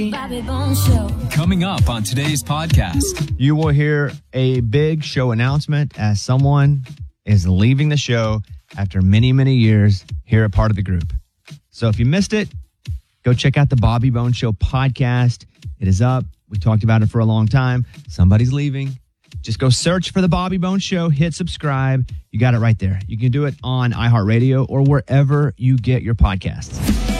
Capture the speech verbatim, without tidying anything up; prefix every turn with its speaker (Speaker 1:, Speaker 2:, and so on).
Speaker 1: Bobby Bones Show.
Speaker 2: Coming up on today's podcast,
Speaker 3: you will hear a big show announcement as someone is leaving the show after many, many years here at Part of the Group. So if you missed it, go check out the Bobby Bones Show podcast. It is up. We talked about it for a long time. Somebody's leaving. Just go search for the Bobby Bones Show, hit subscribe. You got it right there. You can do it on iHeartRadio or wherever you get your podcasts.